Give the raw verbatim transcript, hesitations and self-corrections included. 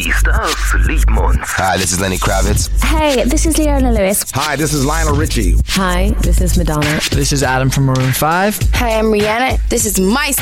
Artistas lieben uns. Hi, this is Lenny Kravitz. Hey, this is Leona Lewis. Hi, this is Lionel Richie. Hi, this is Madonna. This is Adam from Maroon five. Hi, I'm Rihanna. This is my